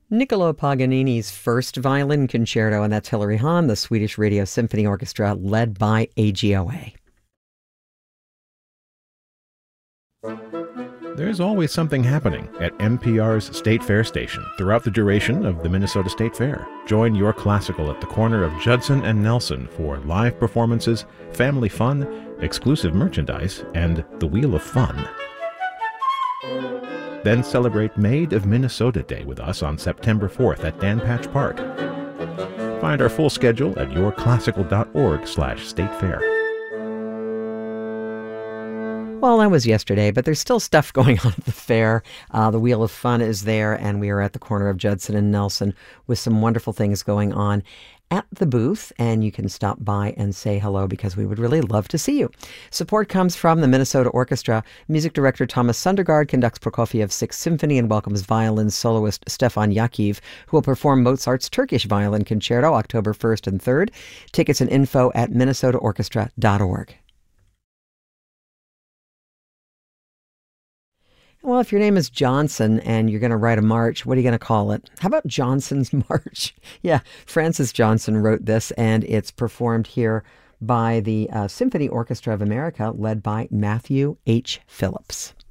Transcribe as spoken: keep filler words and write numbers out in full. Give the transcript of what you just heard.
Niccolo Paganini's first violin concerto, and that's Hilary Hahn, the Swedish Radio Symphony Orchestra, led by A G O A. There's always something happening at N P R's State Fair station throughout the duration of the Minnesota State Fair. Join Your Classical at the corner of Judson and Nelson for live performances, family fun, exclusive merchandise, and the Wheel of Fun. Then celebrate Made of Minnesota Day with us on September fourth at Dan Patch Park. Find our full schedule at yourclassical.org slash state fair. Well, that was yesterday, but there's still stuff going on at the fair. Uh, the Wheel of Fun is there, and we are at the corner of Judson and Nelson with some wonderful things going on at the booth, and you can stop by and say hello because we would really love to see you. Support comes from the Minnesota Orchestra. Music director Thomas Sundergaard conducts Prokofiev's Sixth Symphony and welcomes violin soloist Stefan Yakiv, who will perform Mozart's Turkish Violin Concerto October first and third. Tickets and info at minnesota orchestra dot org. Well, if your name is Johnson and you're going to write a march, what are you going to call it? How about Johnson's March? Yeah, Francis Johnson wrote this, and it's performed here by the uh, Symphony Orchestra of America, led by Matthew H. Phillips.